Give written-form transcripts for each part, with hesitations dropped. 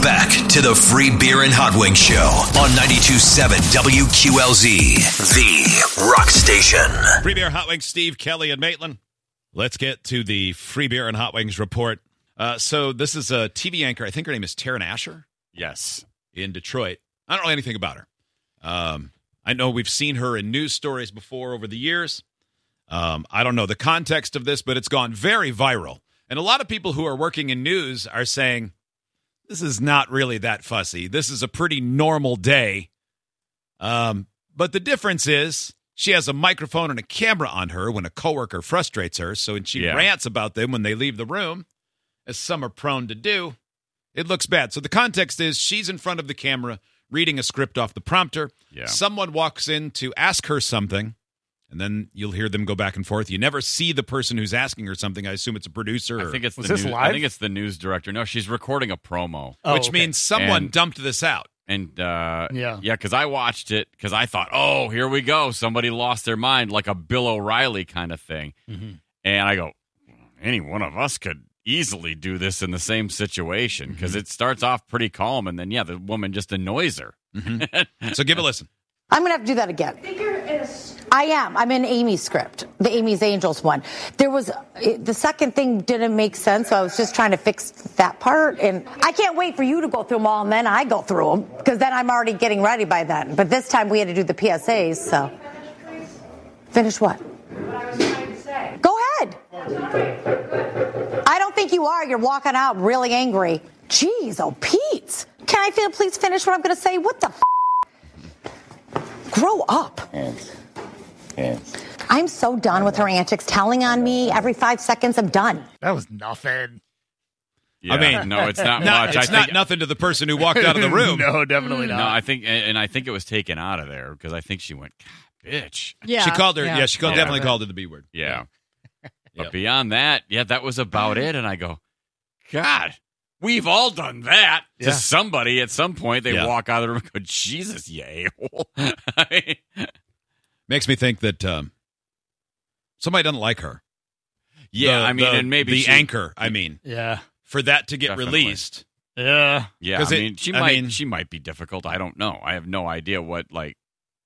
Back to the Free Beer and Hot Wings Show on 92.7 WQLZ, the rock station. Free Beer, Hot Wings, Steve, Kelly, and Maitland. Let's get to the Free Beer and Hot Wings report. So this is a TV anchor. I think her name is Taryn Asher. Yes. In Detroit. I don't know anything about her. I know we've seen her in news stories before over the years. I don't know the context of this, but it's gone very viral. And a lot of people who are working in news are saying, this is not really that fussy. This is a pretty normal day. But the difference is she has a microphone and a camera on her when a coworker frustrates her. So when she rants about them when they leave the room, as some are prone to do, it looks bad. So the context is she's in front of the camera reading a script off the prompter. Yeah. Someone walks in to ask her something, and then you'll hear them go back and forth. You never see the person who's asking her something. I assume it's a producer. I think it's Was the this news, live? I think it's the news director. No, she's recording a promo. which means someone dumped this out. And because I watched it because I thought, oh, here we go. Somebody lost their mind, like a Bill O'Reilly kind of thing. Mm-hmm. And I go, any one of us could easily do this in the same situation because it starts off pretty calm, and then the woman just annoys her. So give a listen. I'm going to have to do that again. I am. I'm in Amy's script, the Amy's Angels one. The second thing didn't make sense, so I was just trying to fix that part. And I can't wait for you to go through them all, and then I go through them, because then I'm already getting ready by then. But this time we had to do the PSAs, so. Finish what? Go ahead. I don't think you are. You're walking out really angry. Jeez, oh, Pete. Can I please finish what I'm going to say? What the Grow up. Hands. I'm so done with her antics, telling on me every 5 seconds. I'm done. That was nothing. I mean, no, it's not much. It's not nothing to the person who walked out of the room. No, definitely not. No, I think it was taken out of there because I think she went, God, bitch. Yeah. She called her. Yeah, she definitely called her the B word. Yeah. But Yep. beyond that, that was about it. And I go, God, we've all done that to somebody at some point. They walk out of the room and go, Jesus, you a-hole. Makes me think that somebody doesn't like her. And maybe the anchor. I mean, Yeah. for that to get Definitely. released. Yeah. Yeah, 'Cause she might be difficult. I don't know. I have no idea what like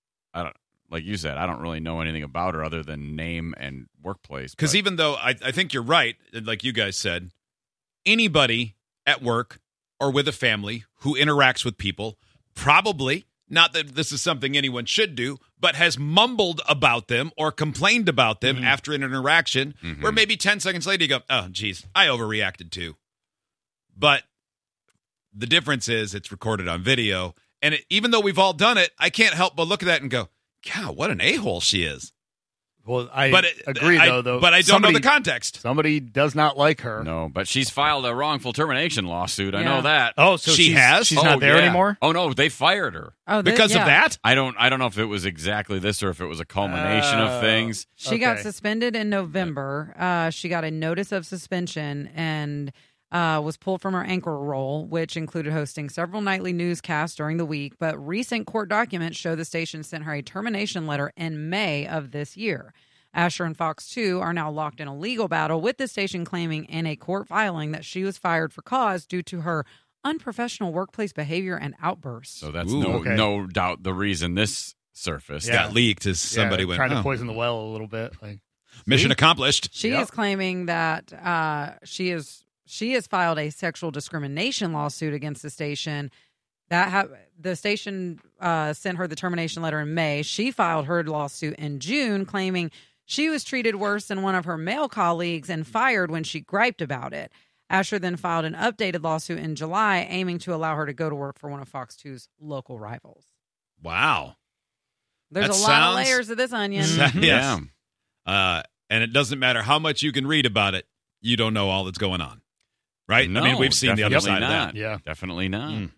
you said, I don't really know anything about her other than name and workplace. Because even though I think you're right, like you guys said, anybody at work or with a family who interacts with people, probably, not that this is something anyone should do, but has mumbled about them or complained about them after an interaction, where maybe 10 seconds later you go, oh, geez, I overreacted too. But the difference is it's recorded on video. And even though we've all done it, I can't help but look at that and go, God, what an a-hole she is. Well, I But agree, though. But I don't know the context. Somebody does not like her. No, but she's filed a wrongful termination lawsuit. I know that. Oh, so She has? She's not there anymore? Oh no, they fired her. Oh, Because of that? I don't know if it was exactly this or if it was a culmination of things. She got Okay. suspended in November. She got a notice of suspension and was pulled from her anchor role, which included hosting several nightly newscasts during the week. But recent court documents show the station sent her a termination letter in May of this year. Asher and Fox 2 are now locked in a legal battle, with the station claiming in a court filing that she was fired for cause due to her unprofessional workplace behavior and outbursts. So that's Ooh, no doubt the reason this surfaced. Yeah. Got leaked as somebody went, trying to oh, poison the well a little bit. Like, mission accomplished. She is claiming that she has filed a sexual discrimination lawsuit against the station. The station sent her the termination letter in May. She filed her lawsuit in June, claiming she was treated worse than one of her male colleagues and fired when she griped about it. Asher then filed an updated lawsuit in July, aiming to allow her to go to work for one of Fox 2's local rivals. Wow. There's That a lot of sounds- layers of this onion. Yes. And it doesn't matter how much you can read about it, you don't know all that's going on. Right? No, I mean, we've seen the other definitely side of not. that. Yeah. Definitely not.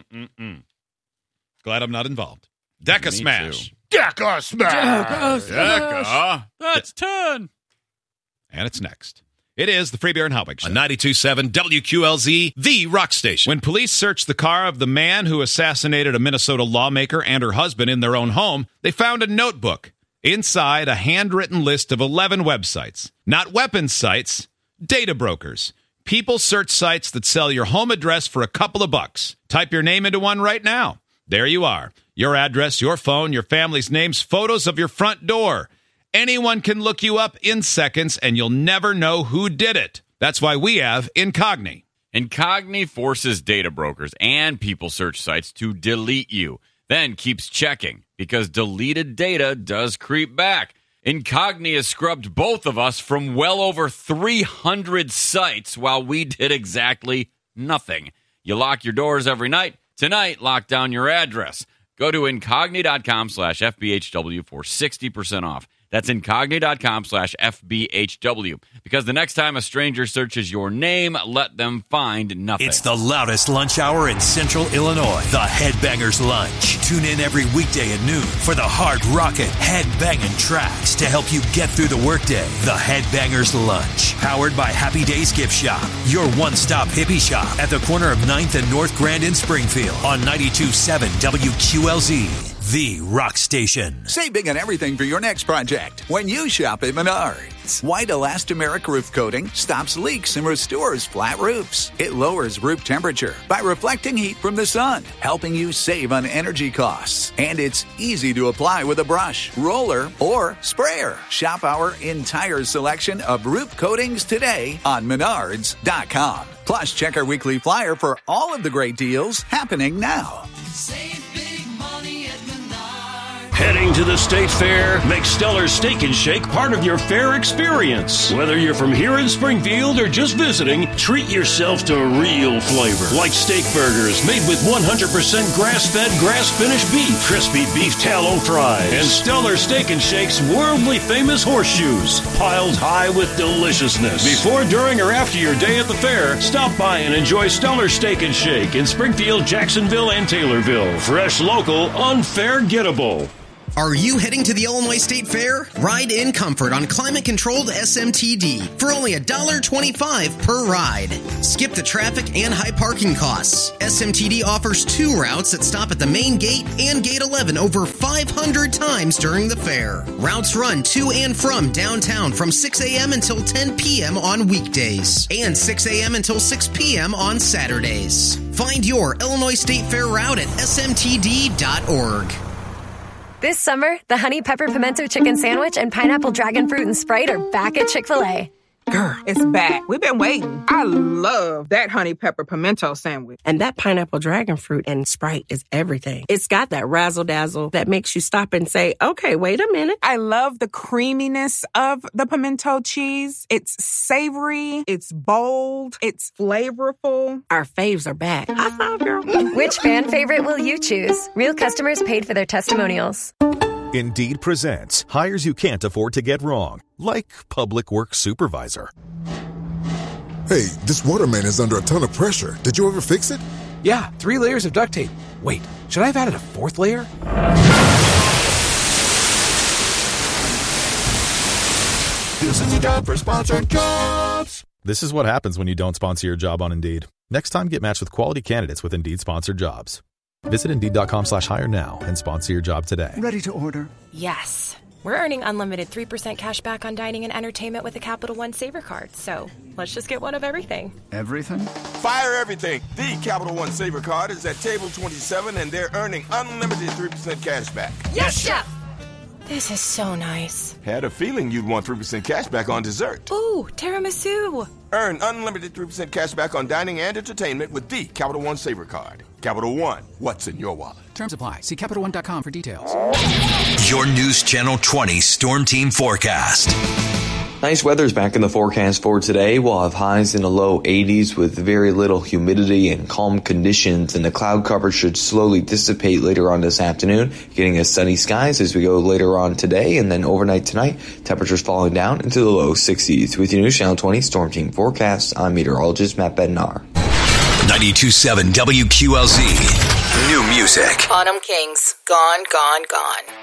Glad I'm not involved. Deca Me smash. too. Decca smash! Decca. That's 10. And it's next. It is the Free Beer and Hot Wings Show. On 92.7 WQLZ, the rock station. When police searched the car of the man who assassinated a Minnesota lawmaker and her husband in their own home, they found a notebook. Inside, a handwritten list of 11 websites. Not weapons sites, data brokers. people search sites that sell your home address for a couple of bucks. Type your name into one right now. There you are. Your address, your phone, your family's names, photos of your front door. Anyone can look you up in seconds, and you'll never know who did it. That's why we have Incogni. Incogni forces data brokers and people search sites to delete you, then keeps checking, because deleted data does creep back. Incogni has scrubbed both of us from well over 300 sites while we did exactly nothing. You lock your doors every night. Tonight, lock down your address. Go to incogni.com/FBHW for 60% off. That's incogni.com/FBHW. Because the next time a stranger searches your name, let them find nothing. It's the loudest lunch hour in Central Illinois. The Headbangers Lunch. Tune in every weekday at noon for the hard rockin', headbanging tracks to help you get through the workday. The Headbangers Lunch. Powered by Happy Days Gift Shop. Your one-stop hippie shop at the corner of 9th and North Grand in Springfield on 92.7 WQLZ. The Rock Station. Save big on everything for your next project when you shop at Menards. White elastomeric roof coating stops leaks and restores flat roofs. It lowers roof temperature by reflecting heat from the sun, helping you save on energy costs. And it's easy to apply with a brush, roller, or sprayer. Shop our entire selection of roof coatings today on Menards.com. Plus, check our weekly flyer for all of the great deals happening now. Save big money at Menards. Heading to the State Fair? Make Stellar's Steak and Shake part of your fair experience. Whether you're from here in Springfield or just visiting, treat yourself to real flavor. Like steak burgers made with 100% grass-fed, grass-finished beef, crispy beef tallow fries, and Stellar's Steak and Shake's worldly famous horseshoes, piled high with deliciousness. Before, during, or after your day at the fair, stop by and enjoy Stellar's Steak and Shake in Springfield, Jacksonville, and Taylorville. Fresh, local, unforgettable. Are you heading to the Illinois State Fair? Ride in comfort on climate-controlled SMTD for only $1.25 per ride. Skip the traffic and high parking costs. SMTD offers 2 routes that stop at the main gate and Gate 11 over 500 times during the fair. Routes run to and from downtown from 6 a.m. until 10 p.m. on weekdays and 6 a.m. until 6 p.m. on Saturdays. Find your Illinois State Fair route at smtd.org. This summer, the Honey Pepper Pimento Chicken Sandwich and Pineapple Dragon Fruit and Sprite are back at Chick-fil-A. Girl, it's back. We've been waiting. I love that Honey Pepper Pimento Sandwich. And that Pineapple Dragon Fruit and Sprite is everything. It's got that razzle-dazzle that makes you stop and say, okay, wait a minute. I love the creaminess of the pimento cheese. It's savory. It's bold. It's flavorful. Our faves are back. High five, girl. Which fan favorite will you choose? Real customers paid for their testimonials. Indeed presents hires you can't afford to get wrong, like public works supervisor. Hey, this water main is under a ton of pressure. Did you ever fix it? Yeah, 3 layers of duct tape. Wait, should I have added a 4th layer? This is a job for sponsored jobs. This is what happens when you don't sponsor your job on Indeed. Next time, get matched with quality candidates with Indeed sponsored jobs. Visit Indeed.com/hire now and sponsor your job today. Ready to order? Yes. We're earning unlimited 3% cash back on dining and entertainment with a Capital One Saver card. So let's just get one of everything. Everything? Fire everything. The Capital One Saver card is at table 27 and they're earning unlimited 3% cash back. Yes, Chef! This is so nice. Had a feeling you'd want 3% cash back on dessert. Ooh, tiramisu. Earn unlimited 3% cash back on dining and entertainment with the Capital One Saver card. Capital One, what's in your wallet? Terms apply. See CapitalOne.com for details. Your News Channel 20 Storm Team Forecast. Nice weather's back in the forecast for today. We'll have highs in the low 80s with very little humidity and calm conditions, and the cloud cover should slowly dissipate later on this afternoon, getting us sunny skies as we go later on today, and then overnight tonight, temperatures falling down into the low 60s. With your News Channel 20 Storm Team Forecast, I'm meteorologist Matt Bednar. 92.7 WQLZ. New music. Autumn Kings. Gone, gone, gone.